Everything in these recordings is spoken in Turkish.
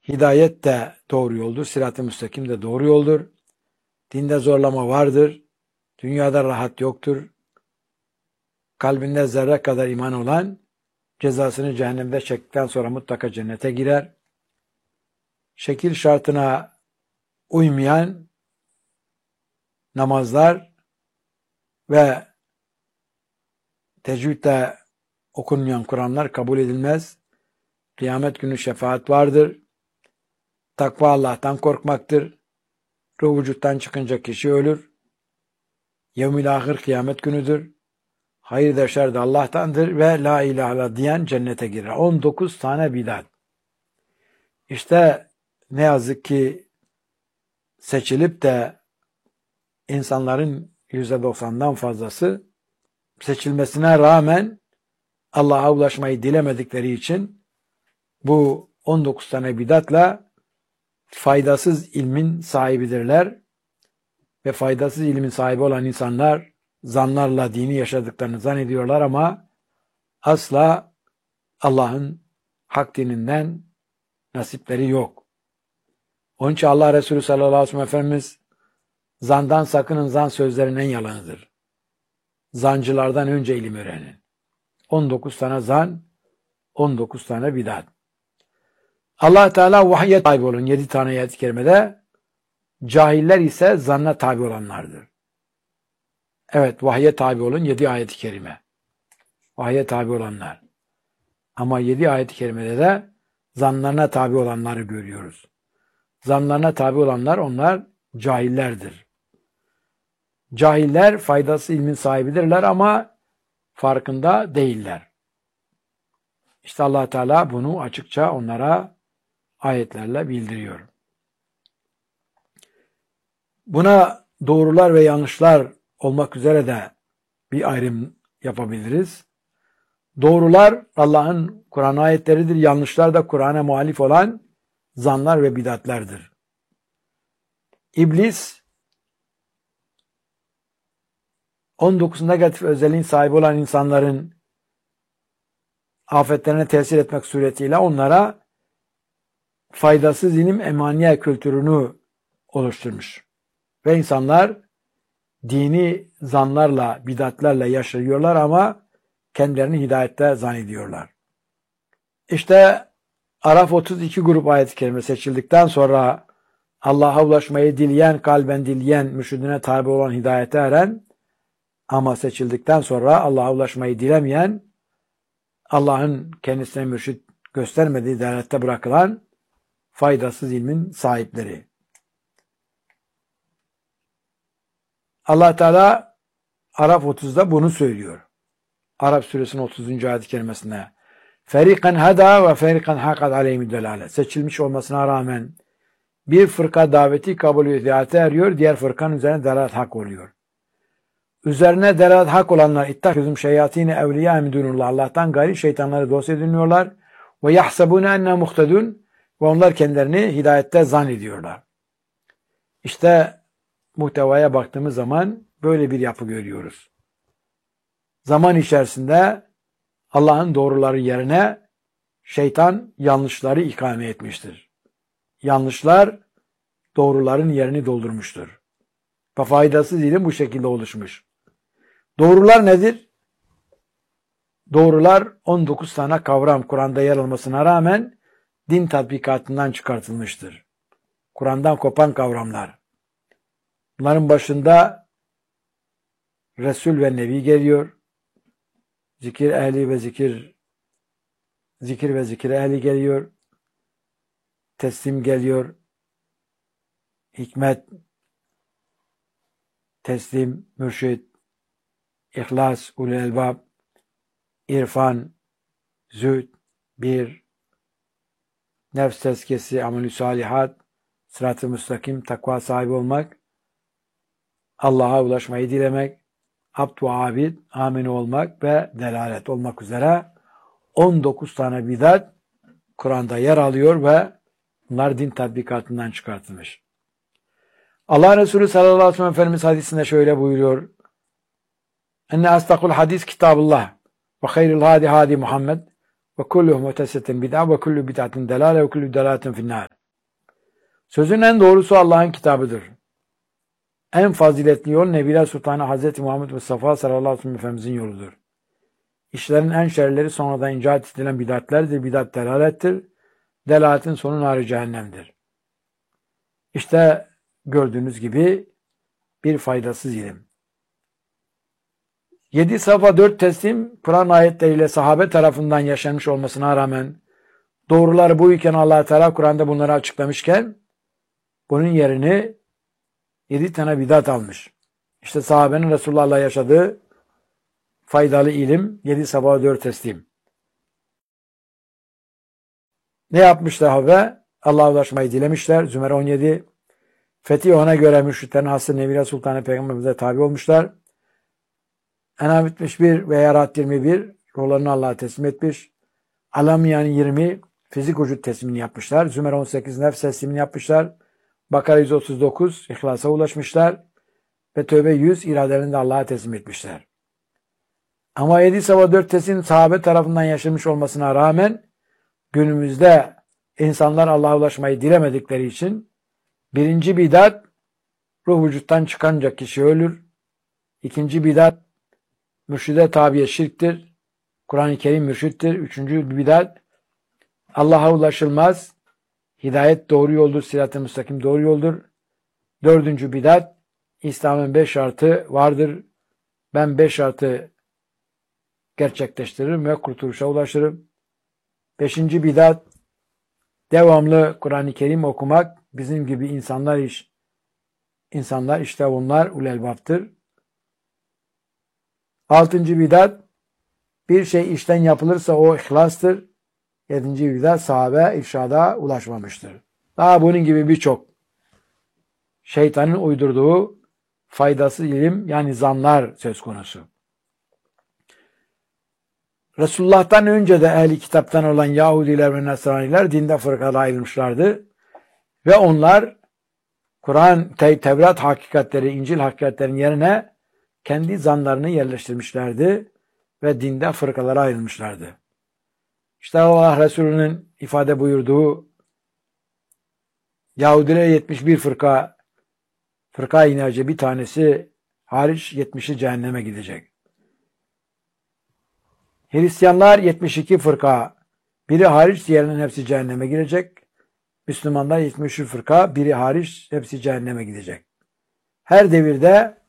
Hidayet de doğru yoldur. Sırat-ı müstakim de doğru yoldur. Dinde zorlama vardır. Dünyada rahat yoktur. Kalbinde zerre kadar iman olan cezasını cehennemde çektikten sonra mutlaka cennete girer. Şekil şartına uymayan namazlar ve tecvidle okunmayan Kur'anlar kabul edilmez. Kıyamet günü şefaat vardır. Takva Allah'tan korkmaktır. Ruh vücuttan çıkınca kişi ölür. Yevmil ahir kıyamet günüdür. Hayır da şer de Allah'tandır ve la ilahe illallah diyen cennete girer. 19 tane bidat. İşte ne yazık ki seçilip de insanların %90'dan fazlası seçilmesine rağmen Allah'a ulaşmayı dilemedikleri için bu 19 tane bidatla faydasız ilmin sahibidirler ve faydasız ilmin sahibi olan insanlar zanlarla dini yaşadıklarını zannediyorlar ama asla Allah'ın hak dininden nasipleri yok. Onun için Allah Resulü sallallahu aleyhi ve sellem Efendimiz zandan sakının, zan sözlerinin en yalanıdır. Zancılardan önce ilim öğrenin. 19 tane zan, 19 tane bidat. Allah Teala vahye tabi olun 7 tane ayet-i kerimede. Cahiller ise zanna tabi olanlardır. Evet, vahye tabi olun 7 ayet-i kerime. Vahye tabi olanlar. Ama 7 ayet-i kerimede de zanlarına tabi olanları görüyoruz. Zanlarına tabi olanlar onlar cahillerdir. Cahiller faydasız ilmin sahibidirler ama farkında değiller. İşte Allah Teala bunu açıkça onlara ayetlerle bildiriyor. Buna doğrular ve yanlışlar olmak üzere de bir ayrım yapabiliriz. Doğrular Allah'ın Kur'an ayetleridir. Yanlışlar da Kur'an'a muhalif olan zanlar ve bidatlerdir. İblis 19 negatif özelliğin sahibi olan insanların afetlerine tesir etmek suretiyle onlara faydasız ilim emaniye kültürünü oluşturmuş. Ve insanlar dini zanlarla, bidatlerle yaşıyorlar ama kendilerini hidayette zannediyorlar. İşte Araf 32 grup ayet-i kerime seçildikten sonra Allah'a ulaşmayı dileyen, kalben dileyen, mürşidine tabi olan hidayete eren ama seçildikten sonra Allah'a ulaşmayı dilemeyen, Allah'ın kendisine mürşid göstermediği dairette bırakılan faydasız ilmin sahipleri. Allah Teala Araf 30'da bunu söylüyor. Araf suresinin 30. ayet-i kerimesinde. Ferikan hada ve ferikan hakat aleyhimü delale. Seçilmiş olmasına rağmen bir fırka daveti kabul hidayete eriyor, diğer fırkanın üzerine delalet hak oluyor. Üzerine delalet hak olanlar ittahizum şeyatine evliya emdunullah. Allah'tan gayri şeytanları dost ediniyorlar. Ve yahsabune enne muhtedun. Ve onlar kendilerini hidayette zannediyorlar. İşte muhtevaya baktığımız zaman böyle bir yapı görüyoruz. Zaman içerisinde Allah'ın doğruları yerine şeytan yanlışları ikame etmiştir. Yanlışlar doğruların yerini doldurmuştur. Ve faydasız ilim bu şekilde oluşmuş. Doğrular nedir? Doğrular 19 tane kavram Kur'an'da yer almasına rağmen din tatbikatından çıkartılmıştır. Kur'an'dan kopan kavramlar. Bunların başında Resul ve Nebi geliyor. Zikir ehli ve zikir ve zikir ehli geliyor. Teslim geliyor. Hikmet, teslim, mürşid, ihlas, ulul elbab, irfan, zühd, bir, nefs tezkiyesi, amelü salihat, sırat-ı müstakim, takva sahibi olmak, Allah'a ulaşmayı dilemek, abd ve abid, amin olmak ve delalet olmak üzere 19 tane bidat Kur'an'da yer alıyor ve bunlar din tatbikatından çıkartılmış. Allah Resulü sallallahu aleyhi ve sellem Efendimiz hadisinde şöyle buyuruyor. Enne astakul hadis kitabullah ve hayrul hadi hadi Muhammed ve kulluhu mutesetin bid'a ve kullu bid'atin delale ve kullu delaletin finnâr. Sözün en doğrusu Allah'ın kitabıdır. En faziletli yol Nebiler Sultanı Hz. Muhammed Mustafa sallallahu aleyhi ve sellem Efendimizin yoludur. İşlerin en şerleri sonradan icat edilen bidatlerdir. Bidat delalettir. Delaletin sonu nar-ı cehennemdir. İşte gördüğünüz gibi bir faydasız ilim. 7 safa 4 teslim Kur'an ayetleriyle sahabe tarafından yaşanmış olmasına rağmen doğruları bu iken Allah Teala Kur'an'da bunları açıklamışken bunun yerini 7 tane bidat almış. İşte sahabenin Resulullah'la yaşadığı faydalı ilim 7 safa 4 teslim. Ne yapmış sahabe? Allah'a ulaşmayı dilemişler. Zümer 17. Fethi ona göre müşriklerin hası Nebiler Sultanı Peygamberimize tabi olmuşlar. En'am 71 veya Ra'd 21 ruhlarını Allah'a teslim etmiş. Alam yani 20 fizik vücut teslimini yapmışlar. Zümer 18 nefs teslimini yapmışlar. Bakara 139 İhlas'a ulaşmışlar. Ve Tövbe 100 iradelerini de Allah'a teslim etmişler. Ama 7 safa 4 teslim sahabe tarafından yaşanmış olmasına rağmen günümüzde insanlar Allah'a ulaşmayı dilemedikleri için birinci bidat ruh vücuttan çıkanca kişi ölür. İkinci bidat mürşide tabiye şirktir. Kur'an-ı Kerim mürşittir. Üçüncü bidat Allah'a ulaşılmaz. Hidayet doğru yoldur. Sırat-ı müstakim doğru yoldur. Dördüncü bidat İslam'ın 5 şartı vardır. Ben 5 şartı gerçekleştiririm ve kurtuluşa ulaşırım. Beşinci bidat devamlı Kur'an-ı Kerim okumak. Bizim gibi insanlar işte bunlar ulelbaptır. Altıncı bidat bir şey işten yapılırsa o ihlastır. Yedinci bidat sahabe irşada ulaşmamıştır. Daha bunun gibi birçok şeytanın uydurduğu faydasız ilim yani zanlar söz konusu. Resulullah'tan önce de ehli kitaptan olan Yahudiler ve Nasraniler dinde fırkalara ayrılmışlardı. Ve onlar Kur'an, Tevrat hakikatleri, İncil hakikatlerinin yerine kendi zanlarını yerleştirmişlerdi ve dinde fırkalara ayrılmışlardı. İşte Allah Resulü'nün ifade buyurduğu Yahudiler 71 fırka inece bir tanesi hariç 70'i cehenneme gidecek. Hristiyanlar 72 fırka, biri hariç diğerinin hepsi cehenneme girecek. Müslümanlar 73 fırka, biri hariç hepsi cehenneme gidecek. Her devirde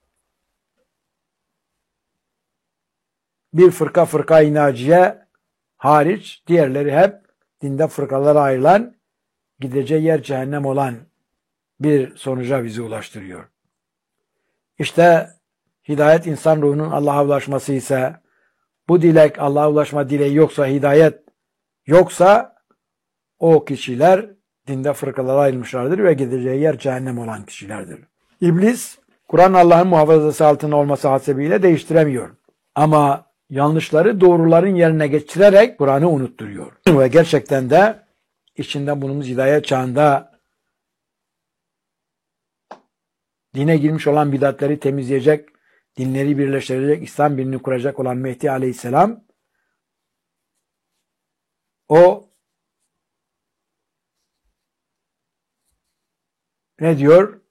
bir fırka inaciye hariç diğerleri hep dinde fırkalara ayrılan gideceği yer cehennem olan bir sonuca bizi ulaştırıyor. İşte hidayet insan ruhunun Allah'a ulaşması ise bu dilek Allah'a ulaşma dileği yoksa hidayet yoksa o kişiler dinde fırkalara ayrılmışlardır ve gideceği yer cehennem olan kişilerdir. İblis Kur'an Allah'ın muhafazası altında olması hasebiyle değiştiremiyor. Ama yanlışları doğruların yerine geçirerek Kur'an'ı unutturuyor. Ve gerçekten de içinde bulunduğumuz hidayet çağında dine girmiş olan bidatleri temizleyecek, dinleri birleştirecek, İslam birliğini kuracak olan Mehdi Aleyhisselam o ne diyor?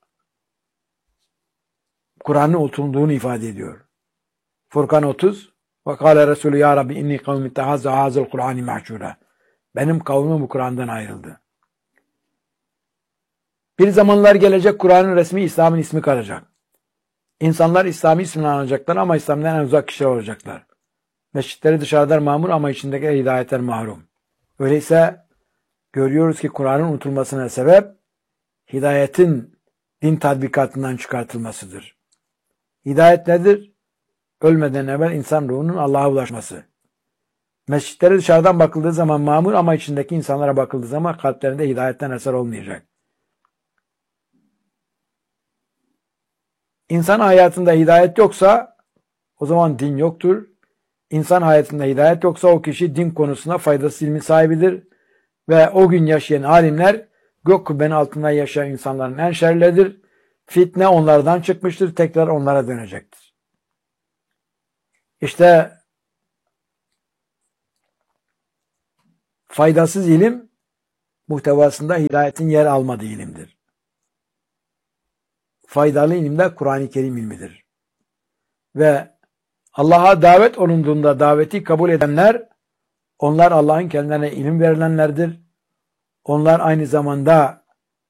Kur'an'ın unutulduğunu ifade ediyor. Furkan 30 ve kâle Resulü ya Rabbi inni kavmi tehazze hazıl Kur'an-ı mahşûra. Benim kavmim bu Kur'an'dan ayrıldı. Bir zamanlar gelecek Kur'an'ın resmi İslam'ın ismi kalacak. İnsanlar İslami ismini anacaklar ama İslam'dan en uzak kişiler olacaklar. Mescitleri dışarıdan mamur ama içindeki hidayetten mahrum. Öyleyse görüyoruz ki Kur'an'ın unutulmasına sebep hidayetin din tatbikatından çıkartılmasıdır. Hidayet nedir? Ölmeden evvel insan ruhunun Allah'a ulaşması. Mescitlere dışarıdan bakıldığı zaman mamur ama içindeki insanlara bakıldığı zaman kalplerinde hidayetten eser olmayacak. İnsan hayatında hidayet yoksa o zaman din yoktur. İnsan hayatında hidayet yoksa o kişi din konusunda faydasız ilmin sahibidir. Ve o gün yaşayan alimler gök kubbenin altında yaşayan insanların en şerleridir. Fitne onlardan çıkmıştır. Tekrar onlara dönecektir. İşte faydasız ilim muhtevasında hidayetin yer almadığı ilimdir. Faydalı ilim de Kur'an-ı Kerim ilmidir. Ve Allah'a davet olunduğunda daveti kabul edenler, onlar Allah'ın kendilerine ilim verilenlerdir. Onlar aynı zamanda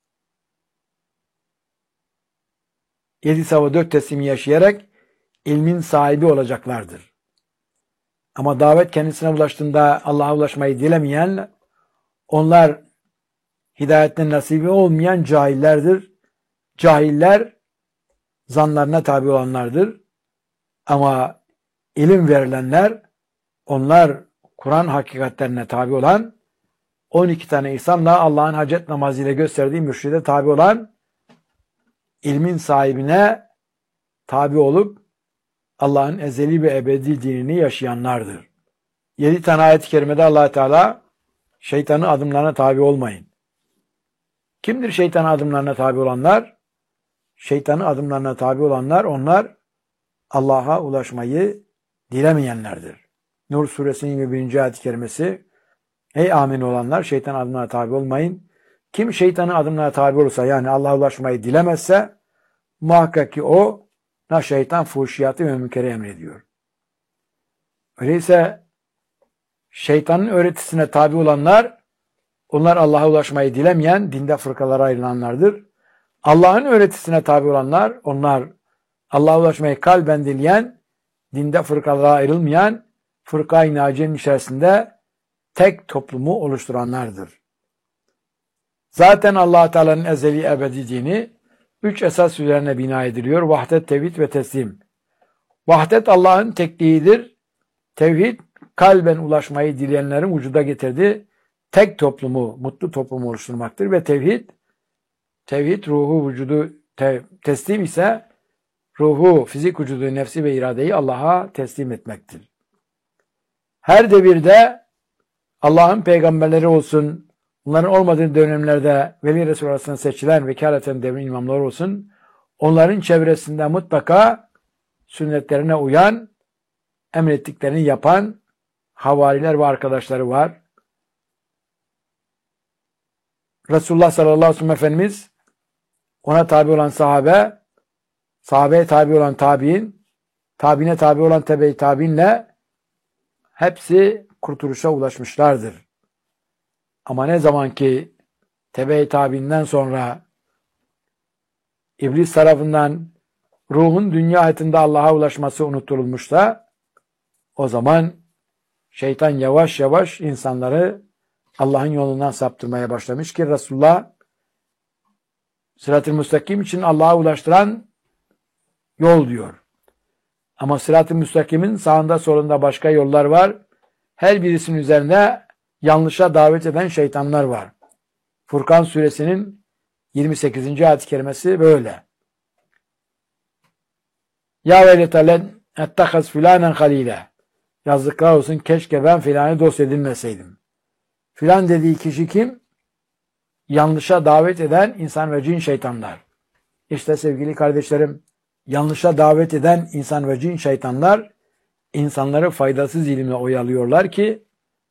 7 sabah 4 teslimi yaşayarak ilmin sahibi olacaklardır. Ama davet kendisine ulaştığında Allah'a ulaşmayı dilemeyen, onlar hidayetten nasibi olmayan cahillerdir. Cahiller zanlarına tabi olanlardır. Ama ilim verilenler, onlar Kur'an hakikatlerine tabi olan, 12 tane insanla Allah'ın hacet namazıyla gösterdiği mürşide tabi olan, ilmin sahibine tabi olup Allah'ın ezeli ve ebedi dinini yaşayanlardır. 7 tane ayet-i kerimede Allah Teala şeytanın adımlarına tabi olmayın. Kimdir şeytanın adımlarına tabi olanlar? Şeytanın adımlarına tabi olanlar, onlar Allah'a ulaşmayı dilemeyenlerdir. Nur suresinin 21. ayet-i kerimesi, ey amin olanlar, şeytan adımlarına tabi olmayın. Kim şeytanın adımlarına tabi olursa, yani Allah'a ulaşmayı dilemezse, muhakkak ki ona şeytan fuhşiyatı ve münkeri emrediyor. Öyleyse şeytanın öğretisine tabi olanlar, onlar Allah'a ulaşmayı dilemeyen, dinde fırkalara ayrılanlardır. Allah'ın öğretisine tabi olanlar, onlar Allah'a ulaşmayı kalben dileyen, dinde fırkalara ayrılmayan, fırka-i naciyenin içerisinde tek toplumu oluşturanlardır. Zaten Allah Teala'nın ezeli ebedi dini 3 esas üzerine bina ediliyor. Vahdet, tevhid ve teslim. Vahdet Allah'ın tekliğidir. Tevhid kalben ulaşmayı dileyenlerin vücuda getirdiği tek toplumu, mutlu toplumu oluşturmaktır. Ve tevhid ruhu, vücudu, teslim ise ruhu, fizik vücudu, nefsi ve iradeyi Allah'a teslim etmektir. Her devirde Allah'ın peygamberleri olsun, bunların olmadığı dönemlerde Veli Resul arasında seçilen vekaleten devrin imamları olsun, onların çevresinde mutlaka sünnetlerine uyan, emrettiklerini yapan havariler ve arkadaşları var. Resulullah sallallahu aleyhi ve sellem Efendimiz, ona tabi olan sahabe, sahabeye tabi olan tabi'in, tabi'ine tabi olan tebe-i tabi'inle hepsi kurtuluşa ulaşmışlardır. Ama ne zaman ki tebe-i tabi'inden sonra iblis tarafından ruhun dünya hayatında Allah'a ulaşması unutturulmuşsa, o zaman şeytan yavaş yavaş insanları Allah'ın yolundan saptırmaya başlamış ki Resulullah sırat-ı müstakim için Allah'a ulaştıran yol diyor. Ama sırat-ı müstakimin sağında solunda başka yollar var. Her birisinin üzerinde yanlışa davet eden şeytanlar var. Furkan suresinin 28. ayet-i kerimesi böyle. Ya veylete len ettehaz filanen halile. Yazıklar olsun, keşke ben filanı dost edinmeseydim. Filan dediği kişi kim? Yanlışa davet eden insan ve cin şeytanlar. İşte sevgili kardeşlerim, yanlışa davet eden insan ve cin şeytanlar insanları faydasız ilimle oyalıyorlar ki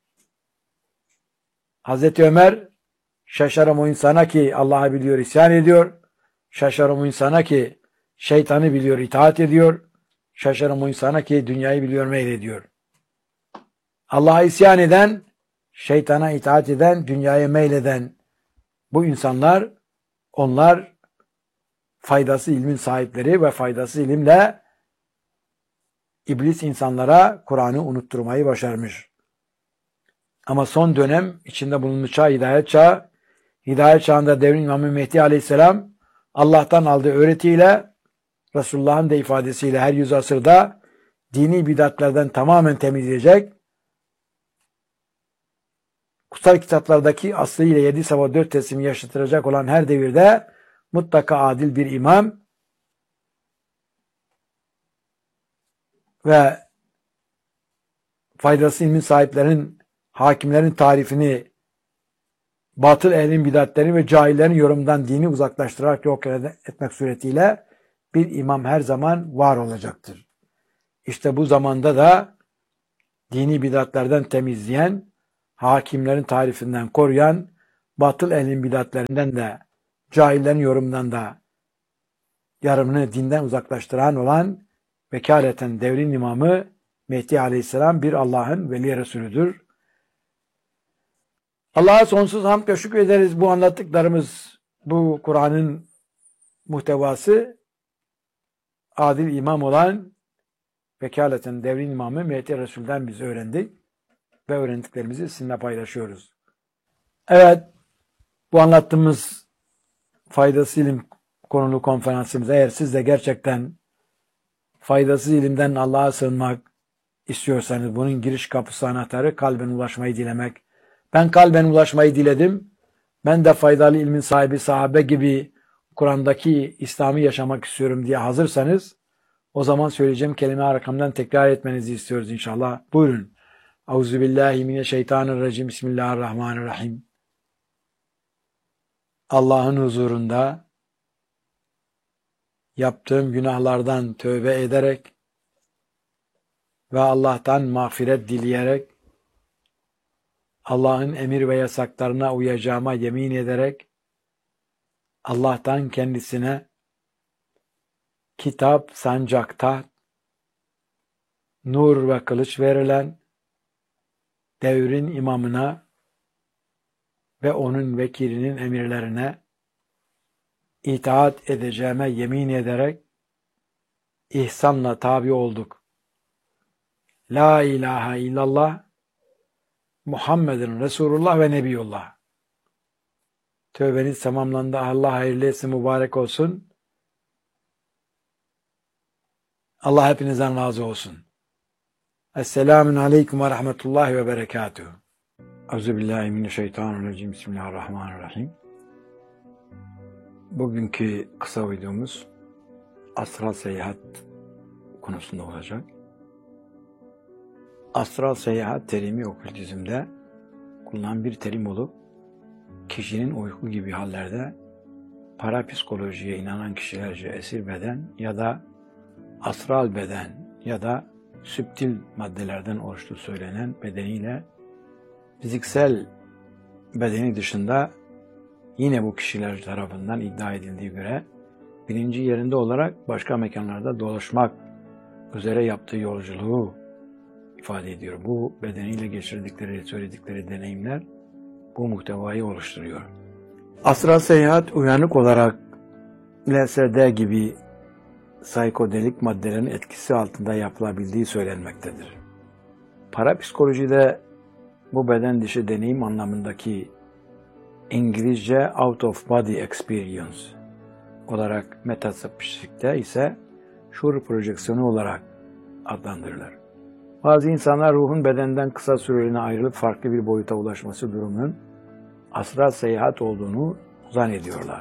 Hazreti Ömer, şaşarım o insana ki Allah'ı biliyor, isyan ediyor. Şaşarım o insana ki şeytanı biliyor, itaat ediyor. Şaşarım o insana ki dünyayı biliyor, meylediyor. Allah'a isyan eden, şeytana itaat eden, dünyaya meyleden bu insanlar, onlar faydası ilmin sahipleri ve faydası ilimle iblis insanlara Kur'an'ı unutturmayı başarmış. Ama son dönem içinde bulunmuş çağ hidayet çağı. Hidayet çağında devrin İmam-ı Mehdi Aleyhisselam Allah'tan aldığı öğretiyle, Resulullah'ın da ifadesiyle her 100 asırda dini bidatlardan tamamen temizleyecek, kutsal kitaplardaki aslıyla 7 sabah 4 teslimi yaşatılacak olan her devirde mutlaka adil bir imam ve faydası ilmin sahiplerinin, hakimlerin tarifini, batıl ehlin bidatlerini ve cahillerin yorumundan dini uzaklaştırarak yok etmek suretiyle bir imam her zaman var olacaktır. İşte bu zamanda da dini bidatlardan temizleyen, hakimlerin tarifinden koruyan, batıl ehlin bidatlerinden de, cahillerin yorumundan da yarımını dinden uzaklaştıran olan vekaleten devrin imamı Mehdi Aleyhisselam bir Allah'ın veli Resulüdür. Allah'a sonsuz hamd ve şükür ederiz. Bu anlattıklarımız, bu Kur'an'ın muhtevası adil imam olan vekaleten devrin imamı Mehdi Resul'den biz öğrendik ve öğrendiklerimizi sizinle paylaşıyoruz. Evet, bu anlattığımız faydasız ilim konulu konferansımız, eğer siz de gerçekten faydasız ilimden Allah'a sığınmak istiyorsanız, bunun giriş kapısı, anahtarı kalben ulaşmayı dilemek. Ben kalben ulaşmayı diledim. Ben de faydalı ilmin sahibi, sahabe gibi Kur'an'daki İslam'ı yaşamak istiyorum diye hazırsanız, o zaman söyleyeceğim kelime arkamdan tekrar etmenizi istiyoruz inşallah. Buyurun. Euzubillahimineşşeytanirracim. Bismillahirrahmanirrahim. Allah'ın huzurunda yaptığım günahlardan tövbe ederek ve Allah'tan mağfiret dileyerek, Allah'ın emir ve yasaklarına uyacağıma yemin ederek, Allah'tan kendisine kitap, sancakta, nur ve kılıç verilen devrin imamına ve onun vekilinin emirlerine itaat edeceğime yemin ederek ihsanla tabi olduk. La ilahe illallah Muhammedun Resulullah ve Nebiyullah. Tövbeniz tamamlandı. Allah hayırlı etsin, mübarek olsun. Allah hepinizden razı olsun. Esselamun aleyküm ve rahmetullahi ve berekatuhu. Euzubillahimineşşeytanirracim. Bismillahirrahmanirrahim. Bugünkü kısa videomuz astral seyahat konusunda olacak. Astral seyahat terimi okültizmde kullanılan bir terim olup, kişinin uyku gibi hallerde parapsikolojiye inanan kişilerce esir beden ya da astral beden ya da süptil maddelerden oluştuğu söylenen bedeniyle fiziksel bedeni dışında yine bu kişiler tarafından iddia edildiği göre bilinci yerinde olarak başka mekanlarda dolaşmak üzere yaptığı yolculuğu ifade ediyor. Bu bedeniyle geçirdikleri, söyledikleri deneyimler bu muhtevayı oluşturuyor. Astral seyahat uyanık olarak LSD gibi psikodelik maddelerin etkisi altında yapılabildiği söylenmektedir. Parapsikolojide bu beden dışı deneyim anlamındaki İngilizce out of body experience olarak metafizikte ise şuur projeksiyonu olarak adlandırılır. Bazı insanlar ruhun bedenden kısa süreliğine ayrılıp farklı bir boyuta ulaşması durumunun astral seyahat olduğunu zannediyorlar.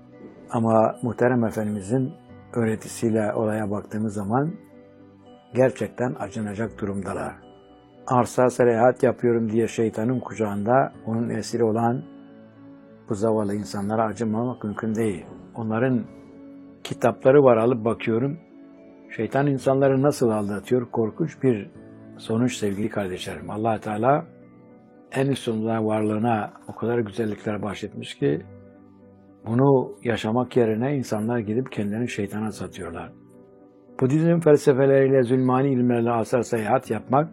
Ama Muhterem Efendimizin öğretisiyle olaya baktığımız zaman gerçekten acınacak durumdalar. Astral seyahat yapıyorum diye şeytanın kucağında onun esiri olan bu zavallı insanlara acımamak mümkün değil. Onların kitapları var, alıp bakıyorum. Şeytan insanları nasıl aldatıyor? Korkunç bir sonuç sevgili kardeşlerim. Allah Teala en üstünde varlığına o kadar güzellikler bahşetmiş ki bunu yaşamak yerine insanlar gidip kendilerini şeytana satıyorlar. Budizm felsefeleriyle, zulmani ilimlerle astral seyahat yapmak,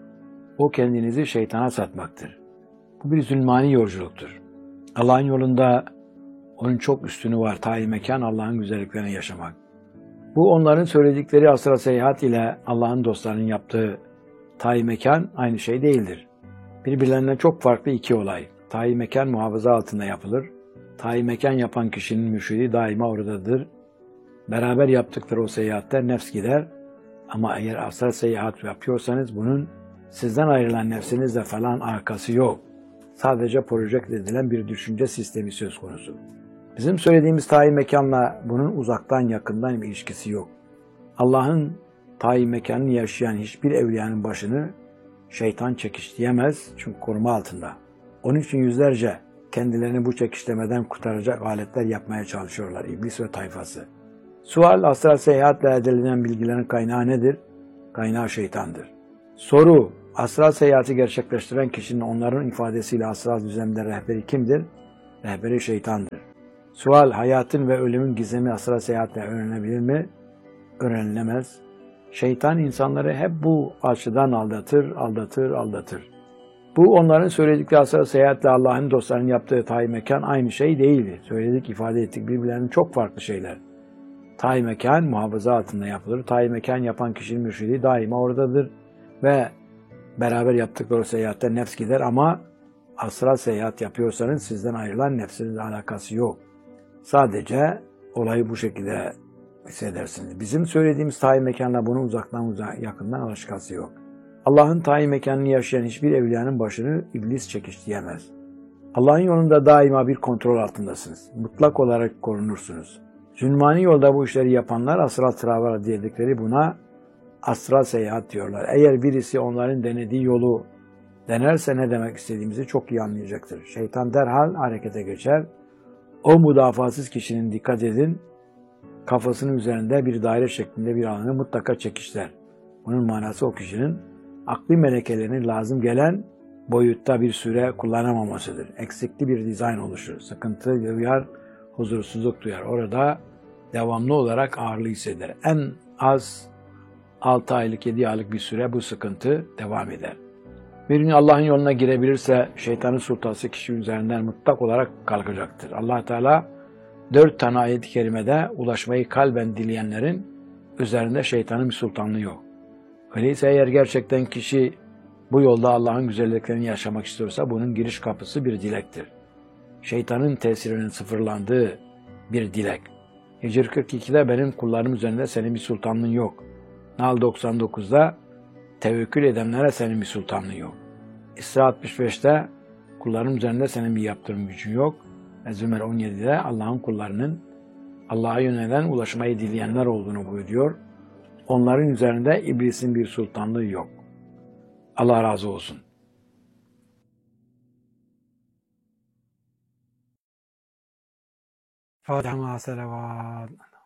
o kendinizi şeytana satmaktır. Bu bir zulmani yolculuktur. Allah'ın yolunda onun çok üstünü var. Tayin mekan Allah'ın güzelliklerini yaşamak. Bu onların söyledikleri astral seyahat ile Allah'ın dostlarının yaptığı tayin mekan aynı şey değildir. Birbirlerinden çok farklı iki olay. Tayin mekan muhafaza altında yapılır. Tayin mekan yapan kişinin mürşidi daima oradadır. Beraber yaptıkları o seyahatte nefs gider. Ama eğer astral seyahat yapıyorsanız bunun sizden ayrılan nefsinizle falan alakası yok. Sadece projekte edilen bir düşünce sistemi söz konusu. Bizim söylediğimiz tayin mekanla bunun uzaktan yakından bir ilişkisi yok. Allah'ın tayin mekanını yaşayan hiçbir evliyanın başını şeytan çekişleyemez çünkü koruma altında. Onun için yüzlerce kendilerini bu çekişlemeden kurtaracak aletler yapmaya çalışıyorlar iblis ve tayfası. Sual, astral seyahatle elde edilen bilgilerin kaynağı nedir? Kaynağı şeytandır. Soru, astral seyahati gerçekleştiren kişinin onların ifadesiyle astral düzlemde rehberi kimdir? rehberi şeytandır. Sual, hayatın ve ölümün gizemi asra seyahatle öğrenebilir mi? Öğrenilemez. Şeytan insanları hep bu açıdan aldatır. Bu onların söyledikleri asra seyahatle Allah'ın dostlarının yaptığı tayin mekan aynı şey değildir. Söyledik, ifade ettik, birbirlerinin çok farklı şeyler. Tayin mekan muhafaza altında yapılır. Tayin mekan yapan kişinin mürşidi daima oradadır ve beraber yaptıkları seyahatte nefs gider ama asra seyahat yapıyorsanız sizden ayrılan nefsinizle alakası yok. Sadece olayı bu şekilde hissedersiniz. Bizim söylediğimiz tayin mekanla bunun uzaktan yakından alakası yok. Allah'ın tayin mekanını yaşayan hiçbir evliyanın başını iblis çekişleyemez. Allah'ın yolunda daima bir kontrol altındasınız. Mutlak olarak korunursunuz. Zulmani yolda bu işleri yapanlar asra travar dedikleri buna asra seyahat diyorlar. Eğer birisi onların denediği yolu denerse ne demek istediğimizi çok iyi anlayacaktır. Şeytan derhal harekete geçer. O müdafasız kişinin, dikkat edin, kafasının üzerinde bir daire şeklinde bir alanı mutlaka çekişler. Bunun manası o kişinin akli melekelerini lazım gelen boyutta bir süre kullanamamasıdır. Eksikli bir dizayn oluşur. Sıkıntı duyar, huzursuzluk duyar. Orada devamlı olarak ağırlığı hisseder. En az 6 aylık, 7 aylık bir süre bu sıkıntı devam eder. Bir gün Allah'ın yoluna girebilirse şeytanın sultası kişi üzerinden mutlak olarak kalkacaktır. Allah Teala 4 tane ayet-i kerimede ulaşmayı kalben dileyenlerin üzerinde şeytanın bir sultanlığı yok. Öyleyse eğer gerçekten kişi bu yolda Allah'ın güzelliklerini yaşamak istiyorsa bunun giriş kapısı bir dilektir. Şeytanın tesirinin sıfırlandığı bir dilek. Hicr 42'de benim kullarım üzerinde senin bir sultanlığın yok. Nahl 99'da tevekkül edenlere senin bir sultanlığın yok. İsra 65'te kullarım üzerinde senin bir yaptırım gücün yok. Zümer 17'de Allah'ın kullarının Allah'a yönelen ulaşmayı dileyenler olduğunu buyuruyor. Onların üzerinde iblisin bir sultanlığı yok. Allah razı olsun. Fatiha ma salavat.